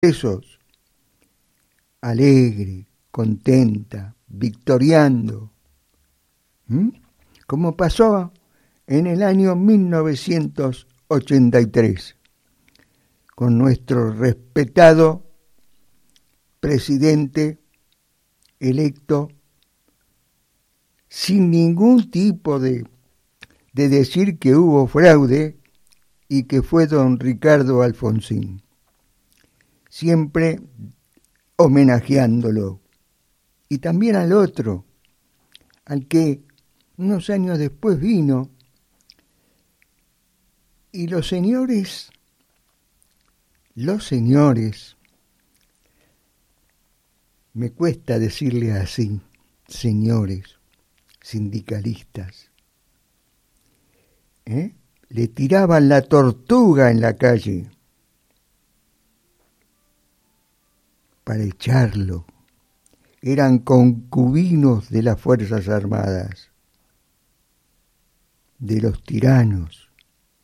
pesos, alegre, contenta, victoriando, como pasó en el año 1983, con nuestro respetado presidente electo, sin ningún tipo de decir que hubo fraude y que fue don Ricardo Alfonsín, siempre homenajeándolo. Y también al otro, al que unos años después vino, y los señores, me cuesta decirle así, señores, sindicalistas, le tiraban la tortuga en la calle para echarlo. Eran concubinos de las Fuerzas Armadas, de los tiranos.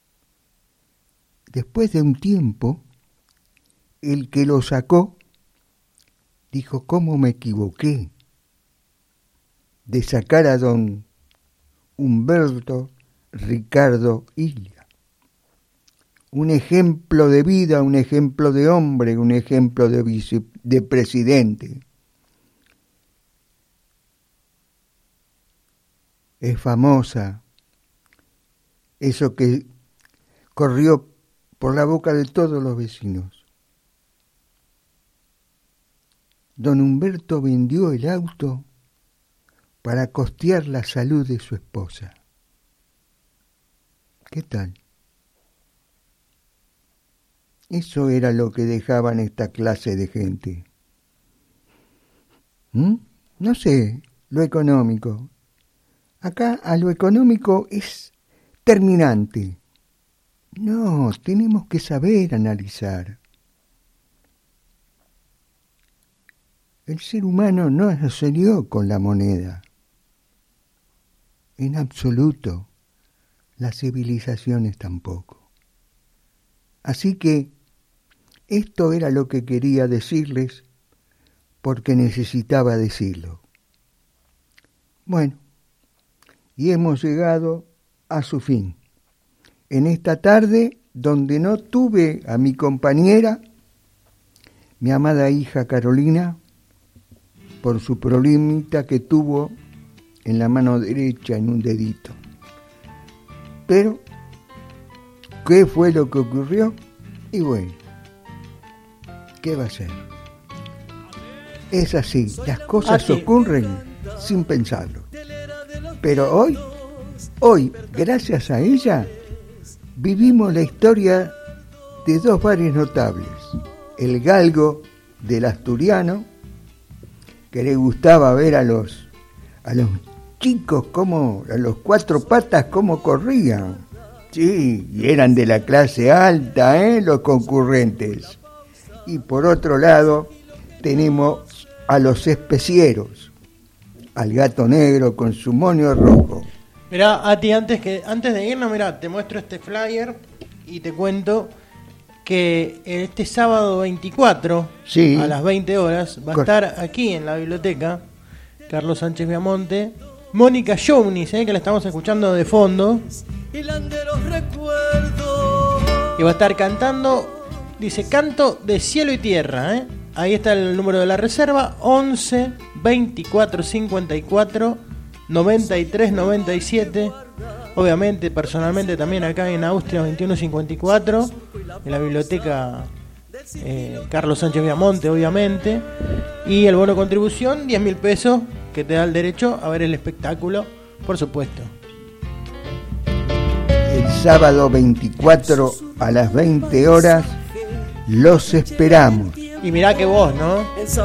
Después de un tiempo, el que lo sacó dijo: ¿cómo me equivoqué de sacar a don Humberto Ricardo Illia? Un ejemplo de vida, un ejemplo de hombre, un ejemplo de presidente. Es famosa eso que corrió por la boca de todos los vecinos. Don Humberto vendió el auto para costear la salud de su esposa. ¿Qué tal? Eso era lo que dejaban esta clase de gente. No sé, lo económico. Acá a lo económico es terminante. No, tenemos que saber analizar. El ser humano no nació con la moneda. En absoluto. Las civilizaciones tampoco. Así que esto era lo que quería decirles, porque necesitaba decirlo. Bueno, y hemos llegado a su fin. En esta tarde, donde no tuve a mi compañera, mi amada hija Carolina, por su problemita que tuvo en la mano derecha, en un dedito. Pero, ¿qué fue lo que ocurrió? Y bueno, ¿qué va a ser? Es así, las cosas ocurren sin pensarlo. Pero hoy, gracias a ella, vivimos la historia de dos bares notables. El Galgo del Asturiano, que le gustaba ver a los chicos, a los cuatro patas, cómo corrían. Sí, y eran de la clase alta, los concurrentes. Y por otro lado, tenemos a los especieros, al Gato Negro con su moño rojo. Mirá, Ati, antes de irnos, mirá, te muestro este flyer y te cuento que este sábado 24, sí, a las 20 horas, va a estar aquí en la biblioteca Carlos Sánchez Viamonte, Mónica Jounis, que la estamos escuchando de fondo, y va a estar cantando, dice, Canto de Cielo y Tierra, Ahí está el número de la reserva, 11 24 54 93 97. Obviamente, personalmente también acá en Austria 2154, en la biblioteca Carlos Sánchez Viamonte, obviamente. Y el bono contribución, 10.000 pesos, que te da el derecho a ver el espectáculo, por supuesto. El sábado 24 a las 20 horas los esperamos. Y mirá que vos, ¿no?